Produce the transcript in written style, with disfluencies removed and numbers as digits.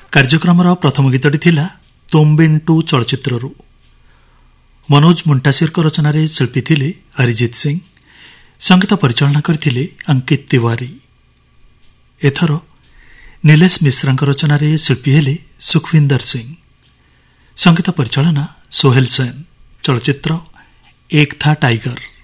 କାର୍ଯ୍ୟକ୍ରମର ପ୍ରଥମ ଗୀତଟି ଥିଲା ତୋମ୍ବିନ୍ 2 ଚଳଚ୍ଚିତ୍ରରୁ। ମନୋଜ ମୁଣ୍ଟାସିରଙ୍କ ରଚନାରେ ଶିଳ୍ପୀ ଥିଲେ ଅରିଜିତ ସିଂ, ସଙ୍ଗୀତ ପରିଚାଳନା କରିଥିଲେ ଅଙ୍କିତ ତିୱାରୀ। ଏଥର ନିଲେଶ ମିଶ୍ରାଙ୍କ ରଚନାରେ ଶିଳ୍ପୀ ହେଲେ ସୁଖବିନ୍ଦର ସିଂ, ସଙ୍ଗୀତ ପରିଚାଳନା ସୋହେଲ ସେନ। ଚଳଚ୍ଚିତ୍ର ଏକ ଥା ଟାଇଗର।